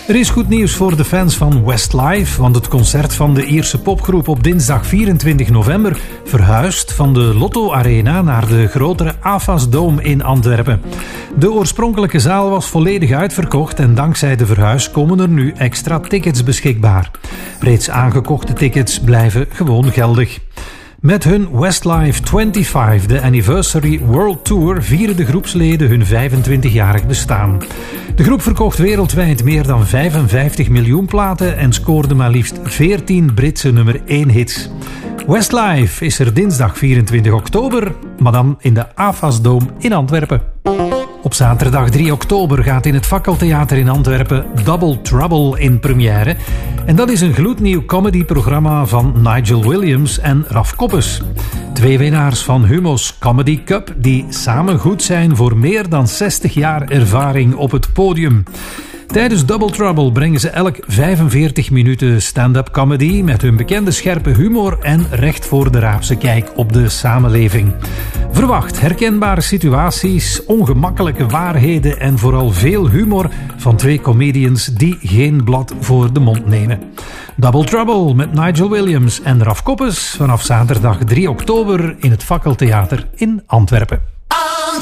Er is goed nieuws voor de fans van Westlife, want het concert van de Ierse popgroep op dinsdag 24 november verhuist van de Lotto Arena naar de grotere AFAS Dome in Antwerpen. De oorspronkelijke zaal was volledig uitverkocht en dankzij de verhuis komen er nu extra tickets beschikbaar. Reeds aangekochte tickets blijven gewoon geldig. Met hun Westlife 25, de Anniversary World Tour, vieren de groepsleden hun 25-jarig bestaan. De groep verkocht wereldwijd meer dan 55 miljoen platen en scoorde maar liefst 14 Britse nummer 1 hits. Westlife is er dinsdag 24 oktober, maar dan in de AFAS Dome in Antwerpen. Op zaterdag 3 oktober gaat in het Fakkeltheater in Antwerpen Double Trouble in première. En dat is een gloednieuw comedyprogramma van Nigel Williams en Raf Koppes. 2 winnaars van Humo's Comedy Cup die samen goed zijn voor meer dan 60 jaar ervaring op het podium. Tijdens Double Trouble brengen ze elk 45 minuten stand-up comedy met hun bekende scherpe humor en recht voor de raapse kijk op de samenleving. Verwacht herkenbare situaties, ongemakkelijke waarheden en vooral veel humor van 2 comedians die geen blad voor de mond nemen. Double Trouble met Nigel Williams en Raf Koppes vanaf zaterdag 3 oktober in het Fakkeltheater in Antwerpen.